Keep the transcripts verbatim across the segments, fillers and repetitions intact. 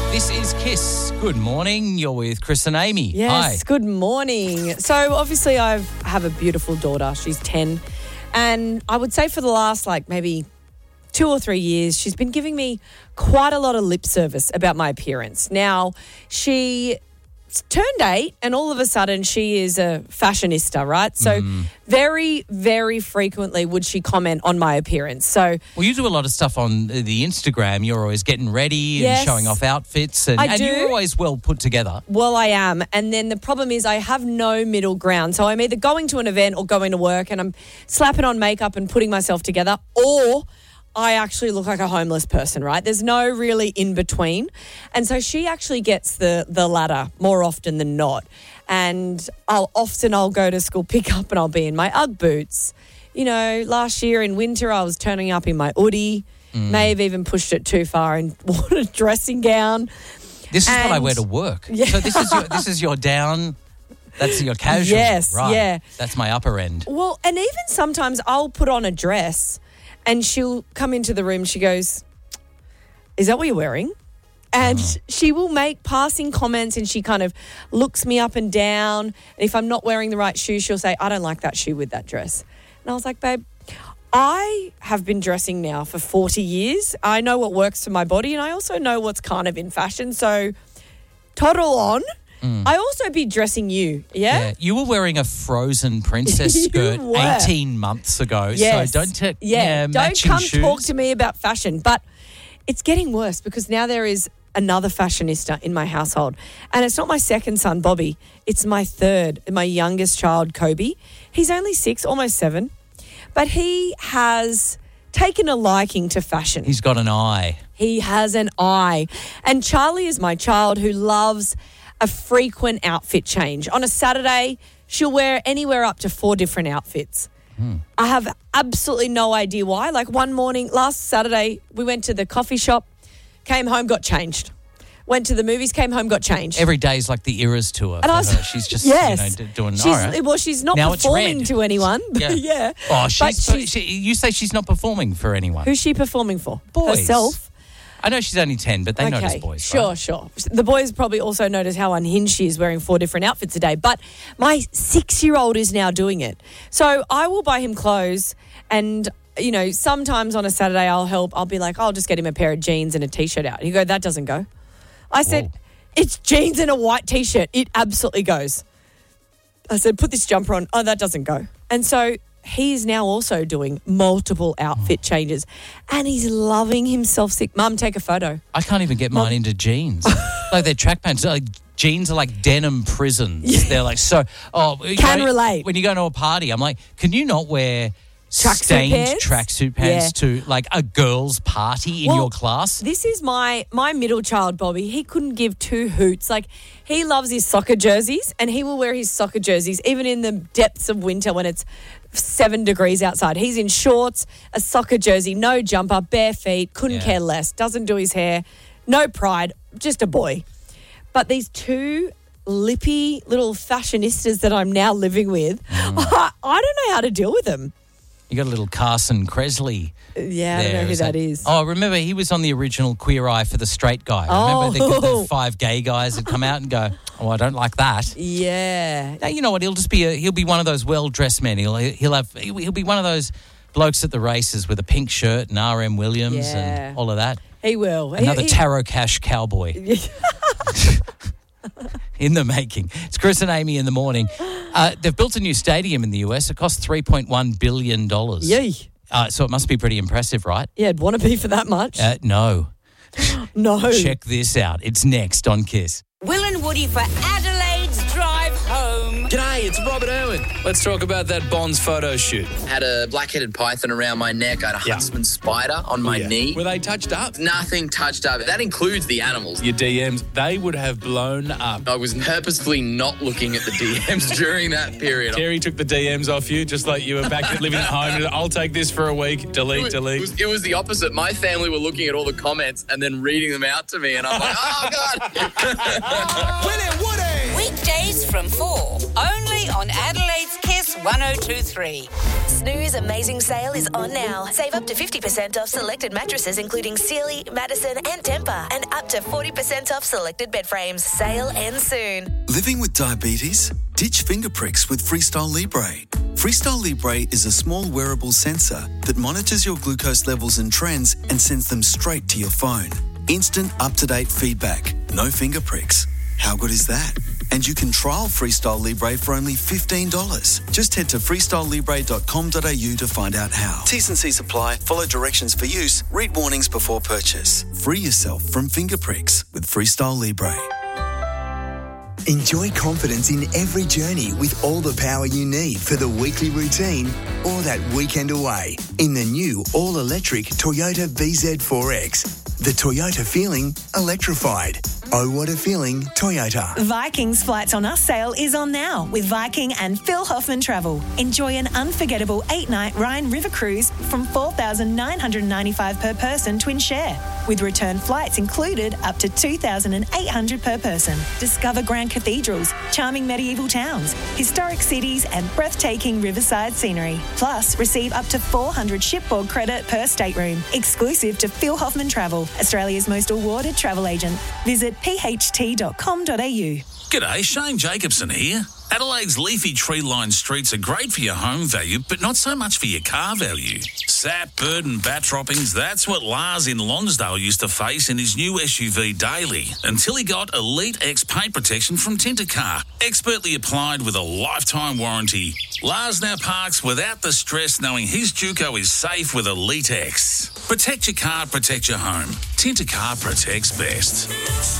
This is Kiss. Good morning. You're with Chris and Amy. Yes, Hi. good morning. So obviously I have a beautiful daughter. She's ten. And I would say for the last like maybe two or three years, she's been giving me quite a lot of lip service about my appearance. Now, she turned eight and all of a sudden she is a fashionista, right? So Mm. very, very frequently would she comment on my appearance. So Well, you do a lot of stuff on the Instagram. You're always getting ready Yes. and showing off outfits. And, I and do. you're always well put together. Well, I am. And then the problem is I have no middle ground. So I'm either going to an event or going to work and I'm slapping on makeup and putting myself together, or I actually look like a homeless person, right? There's no really in between. And so she actually gets the the latter more often than not. And I'll often I'll go to school pickup and I'll be in my Ugg boots. You know, last year in winter I was turning up in my hoodie. Mm. May have even pushed it too far and worn a dressing gown. This is what I And- wear to work. Yeah. So this is your, this is your down, that's your casual. Yes, right. yeah. That's my upper end. Well, and even sometimes I'll put on a dress and she'll come into the room. She goes, "Is that what you're wearing?" And Oh. she will make passing comments and she kind of looks me up and down. And if I'm not wearing the right shoe, she'll say, "I don't like that shoe with that dress." And I was like, "Babe, I have been dressing now for forty years. I know what works for my body and I also know what's kind of in fashion. So toddle on. I also be dressing you, yeah?" Yeah, you were wearing a Frozen princess You skirt were. eighteen months ago. Yes. So don't take yeah. yeah, Don't matching come shoes. talk to me about fashion. But it's getting worse because now there is another fashionista in my household. And it's not my second son, Bobby. It's my third, my youngest child, Kobe. He's only six, almost seven. But he has taken a liking to fashion. He's got an eye. He has an eye. And Charlie is my child who loves a frequent outfit change. On a Saturday, she'll wear anywhere up to four different outfits. I have absolutely no idea why. Like one morning, last Saturday, we went to the coffee shop, came home, got changed. Went to the movies, came home, got changed. Every day's like the Eras tour And for I was- her. She's just yes. you know, d- doing She's, all right. Well, she's not Now it's performing red. to anyone. Yeah. yeah. Oh, But she's, she's- she, you say she's not performing for anyone. Who's she performing for? Boys. Herself? I know she's only ten, but they notice boys, Sure, right? sure. The boys probably also notice how unhinged she is wearing four different outfits a day. But my six-year-old is now doing it. So I will buy him clothes and, you know, sometimes on a Saturday I'll help. I'll be like, I'll just get him a pair of jeans and a T-shirt out. He'll go, "That doesn't go." I said, Whoa. "It's jeans and a white T-shirt. It absolutely goes." I said, "Put this jumper on." "Oh, that doesn't go." And so he is now also doing multiple outfit changes and he's loving himself sick. Mum, take a photo. I can't even get mine into jeans. Like their track pants. Like, jeans are like denim prisons. They're like so. Oh, you Can know, relate. When you go to a party, I'm like, can you not wear Tracksuit stained pants? tracksuit pants Yeah. to like a girls' party in Well, your class? This is my my middle child, Bobby. He couldn't give two hoots. Like, he loves his soccer jerseys and he will wear his soccer jerseys even in the depths of winter when it's seven degrees outside. He's in shorts, a soccer jersey, no jumper, bare feet, couldn't Yeah. care less, doesn't do his hair, no pride, just a boy. But these two lippy little fashionistas that I'm now living with, Mm. I, I don't know how to deal with them. You got a little Carson Kresley. Yeah, I don't there, know who is that it? is. Oh, remember he was on the original Queer Eye for the Straight Guy. Remember the, Oh. the five gay guys that come out and go, "Oh, I don't like that." Yeah. Now, you know what? He'll just be a, he'll be one of those well-dressed men. He'll he'll have he'll be one of those blokes at the races with a pink shirt and R M Williams Yeah. and all of that. He will. Another he, Tarot Cash cowboy in the making. It's Chris and Amy in the morning. Uh, they've built a new stadium in the U S. It cost three point one billion dollars. Yay. Uh, so it must be pretty impressive, right? Yeah, I'd want to be for that much. Uh, no. no. Check this out. It's next on Kiss. Will and Woody for Adelaide's drive home. G'day, it's Robert Irwin. Let's talk about that Bonds photo shoot. Had a black-headed python around my neck. I had a Yeah. huntsman spider on my Yeah. knee. Were they touched up? Nothing touched up. That includes the animals. Your D Ms, they would have blown up. I was purposefully not looking at the D Ms during that period. Terry took the D Ms off you, just like you were back at living at home. I'll take this for a week. It Delete, was, delete. it, was, it was the opposite. My family were looking at all the comments and then reading them out to me, and I'm like, oh, God. Weekdays from four, only on Adelaide's Kiss one oh two three. Snooze Amazing Sale is on now. Save up to fifty percent off selected mattresses including Sealy, Madison and Tempur, and up to forty percent off selected bed frames. Sale ends soon. Living with diabetes? Ditch finger pricks with Freestyle Libre. Freestyle Libre is a small wearable sensor that monitors your glucose levels and trends and sends them straight to your phone. Instant up-to-date feedback. No finger pricks. How good is that? And you can trial Freestyle Libre for only fifteen dollars. Just head to freestyle libre dot com dot a u to find out how. T's and C's apply. Follow directions for use. Read warnings before purchase. Free yourself from finger pricks with Freestyle Libre. Enjoy confidence in every journey with all the power you need for the weekly routine or that weekend away in the new all-electric Toyota B Z four X. The Toyota feeling electrified. Oh, what a feeling, Toyota. Vikings Flights on Us sale is on now with Viking and Phil Hoffman Travel. Enjoy an unforgettable eight-night Rhine River cruise from four thousand nine hundred ninety-five dollars per person twin share, with return flights included up to two thousand eight hundred dollars per person. Discover grand cathedrals, charming medieval towns, historic cities and breathtaking riverside scenery. Plus, receive up to four hundred shipboard credit per stateroom, exclusive to Phil Hoffman Travel, Australia's most awarded travel agent. Visit p h t dot com dot a u. G'day, Shane Jacobson here. Adelaide's leafy tree-lined streets are great for your home value, but not so much for your car value. Sap, bird and bat droppings, that's what Lars in Lonsdale used to face in his new S U V Daily, until he got Elite X paint protection from Tintercar, expertly applied with a lifetime warranty. Lars now parks without the stress knowing his Duco is safe with Elite X. Protect your car, protect your home. Tintercar protects best.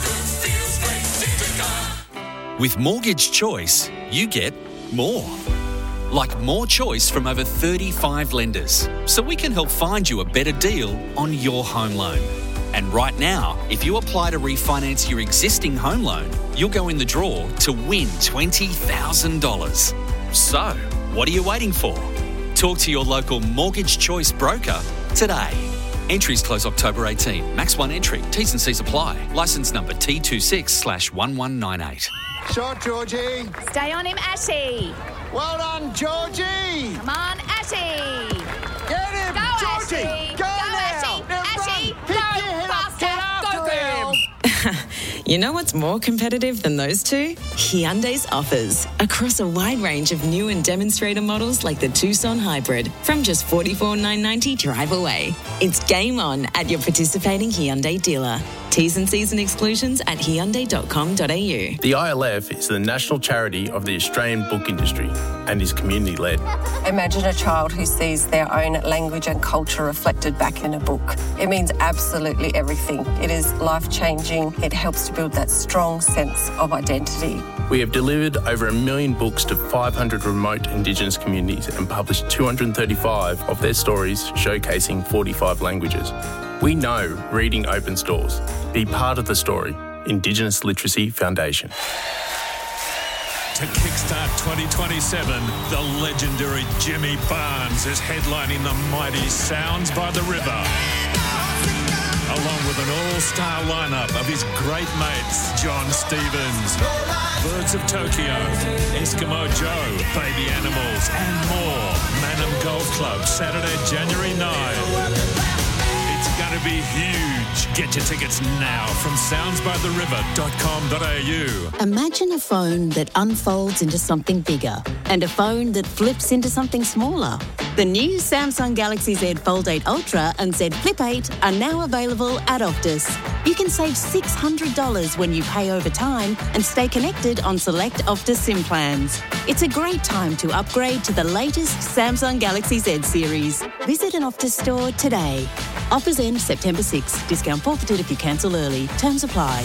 With Mortgage Choice, you get more. Like more choice from over thirty-five lenders, so we can help find you a better deal on your home loan. And right now, if you apply to refinance your existing home loan, you'll go in the draw to win twenty thousand dollars. So, what are you waiting for? Talk to your local Mortgage Choice broker today. Entries close October eighteenth. Max one entry. T's and C's apply. Licence number T two six slash one one nine eight. Shot, Georgie. Stay on him, Ashy. Well done, Georgie. Come on, Ashy. Get him, Go, Georgie. Ashy. Go, Go, now. Ashy. Now Ashy, run. go, Pick your head up. faster. Get after Go, girl. him. You know what's more competitive than those two? Hyundai's offers. Across a wide range of new and demonstrator models like the Tucson Hybrid from just forty-four thousand nine hundred ninety dollars drive away. It's game on at your participating Hyundai dealer. T's and C's and exclusions at hyundai dot com dot a u. The I L F is the national charity of the Australian book industry and is community-led. Imagine a child who sees their own language and culture reflected back in a book. It means absolutely everything. It is life-changing. It helps to build that strong sense of identity. We have delivered over a million books to five hundred remote Indigenous communities and published two hundred thirty-five of their stories showcasing forty-five languages. We know reading opens doors. Be part of the story. Indigenous Literacy Foundation. To kickstart twenty twenty-seven, the legendary Jimmy Barnes is headlining the mighty Sounds by the River, along with an all-star lineup of his great mates, John Stevens, Birds of Tokyo, Eskimo Joe, Baby Animals, and more. Manham Golf Club, Saturday, January ninth. It's going to be huge. Get your tickets now from sounds by the river dot com dot a u. Imagine a phone that unfolds into something bigger and a phone that flips into something smaller. The new Samsung Galaxy Z Fold eight Ultra and Z Flip eight are now available at Optus. You can save six hundred dollars when you pay over time and stay connected on select Optus SIM plans. It's a great time to upgrade to the latest Samsung Galaxy Z series. Visit an Optus store today. Offers end September sixth. Discount forfeited if you cancel early. Terms apply.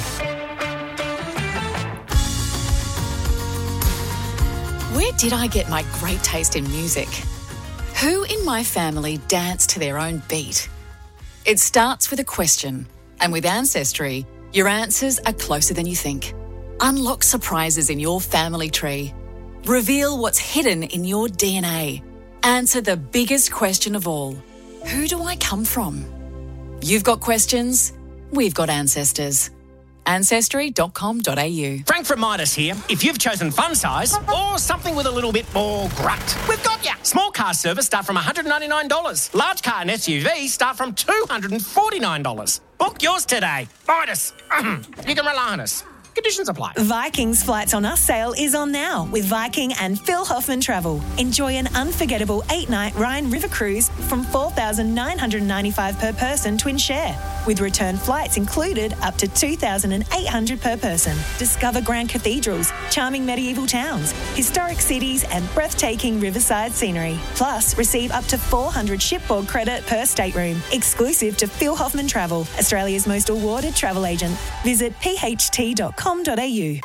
Where did I get my great taste in music? Who in my family danced to their own beat? It starts with a question, and with Ancestry, your answers are closer than you think. Unlock surprises in your family tree. Reveal what's hidden in your D N A. Answer the biggest question of all. Who do I come from? You've got questions, we've got ancestors. ancestry dot com dot a u. Frank from Midas here. If you've chosen fun size or something with a little bit more grunt, we've got you. Small car service start from one hundred ninety-nine dollars. Large car and S U V start from two hundred forty-nine dollars. Book yours today. Midas. You can rely on us. Conditions apply. Viking's Flights on Us sale is on now with Viking and Phil Hoffman Travel. Enjoy an unforgettable eight-night Rhine River cruise from four thousand nine hundred ninety-five dollars per person twin share. With return flights included up to two thousand eight hundred dollars per person. Discover grand cathedrals, charming medieval towns, historic cities and breathtaking riverside scenery. Plus, receive up to four hundred shipboard credit per stateroom. Exclusive to Phil Hoffman Travel, Australia's most awarded travel agent. Visit p h t dot com dot a u.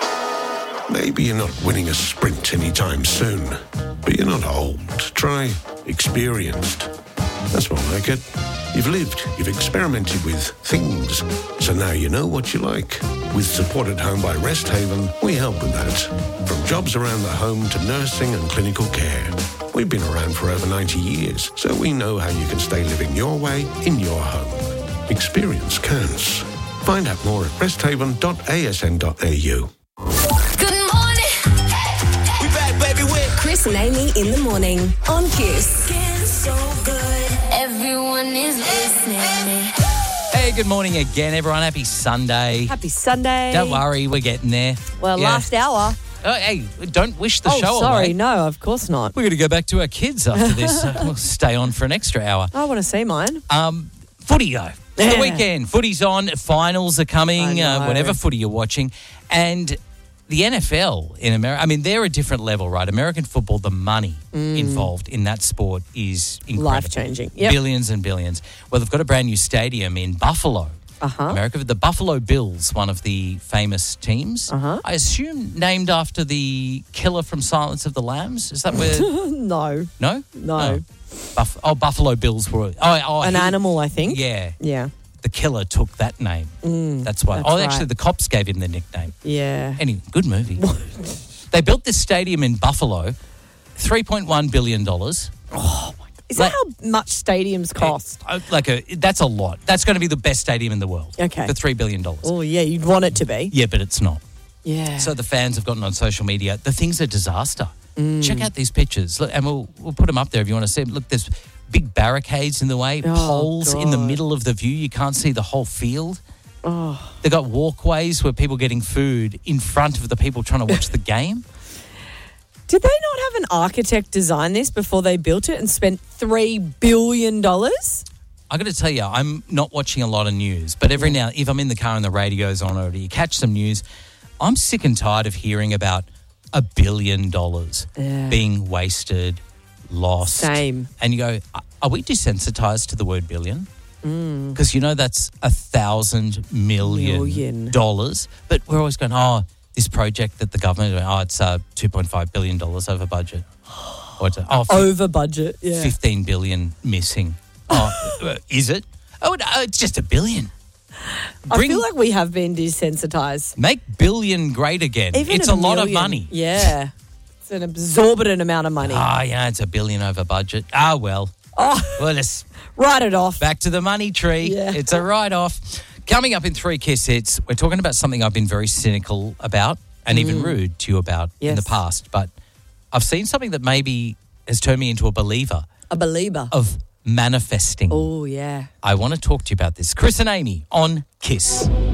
Maybe you're not winning a sprint anytime soon, but you're not old. Try experienced. That's more like it. You've lived, you've experimented with things, so now you know what you like. With Support at Home by Rest Haven, we help with that. From jobs around the home to nursing and clinical care. We've been around for over ninety years, so we know how you can stay living your way in your home. Experience counts. Find out more at rest haven dot a s n dot a u. Good morning. We back, baby, with Chris and Amy in the morning on Kiss. So good. Everyone is listening. Hey, good morning again, everyone. Happy Sunday. Happy Sunday. Don't worry, we're getting there. Well, Yeah. last hour. Oh, hey, don't wish the oh, show sorry. away. No, of course not. We're going to go back to our kids after this. uh, we'll stay on for an extra hour. I want to see mine. Um, footy, though. It's Yeah. the weekend. Footy's on. Finals are coming, I uh, know. whatever footy you're watching. And the N F L in America, I mean, they're a different level, right? American football, the money Mm. involved in that sport is incredible. Life-changing. Yep. Billions and billions. Well, they've got a brand new stadium in Buffalo. Uh-huh. America, the Buffalo Bills, one of the famous teams. Uh-huh. I assume named after the killer from Silence of the Lambs. Is that where? no. No? No. Buff- oh, Buffalo Bills were. Oh, oh An he- animal, I think. Yeah. Yeah. The killer took that name. Mm, that's why. that's oh, right. actually, the cops gave him the nickname. Yeah. Anyway, good movie. They built this stadium in Buffalo, three point one billion dollars. Oh, my God. Is that how much stadiums cost? Uh, like a, that's a lot. That's going to be the best stadium in the world. Okay. For three billion dollars. Oh, yeah, you'd want it to be. Yeah, but it's not. Yeah. So the fans have gotten on social media. The thing's a disaster. Mm. Check out these pictures. Look, and we'll we'll put them up there if you want to see them. Look, there's big barricades in the way, Oh, poles in the God. middle of the view. You can't see the whole field. Oh. They've got walkways where people getting food in front of the people trying to watch the game. Did they not have an architect design this before they built it and spent three billion dollars? I got to tell you, I'm not watching a lot of news, but every now, if I'm in the car and the radio's on or you catch some news, I'm sick and tired of hearing about a billion dollars Yeah. being wasted, lost. Same. And you go, are we desensitized to the word billion? Mm. Because you know that's a thousand million, Million. dollars. But we're always going, oh, this project that the government, oh, it's uh, two point five billion dollars over budget. Or it's, oh, fif- Over budget, yeah. fifteen billion missing. Oh, uh, is it? Oh, no, it's just a billion. I feel like we have been desensitized. Make billion great again. Even it's a, a lot of million. money. Yeah. It's an exorbitant amount of money. Ah, yeah, it's a billion over budget. Ah, well. Oh, Well, let's write it off. back to the money tree. Yeah. It's a write-off. Coming up in Three Kiss Hits, we're talking about something I've been very cynical about and even Mm. rude to you about in the Yes. past. But I've seen something that maybe has turned me into a believer A believer. of manifesting. Oh, yeah. I want to talk to you about this. Chris and Amy on Kiss.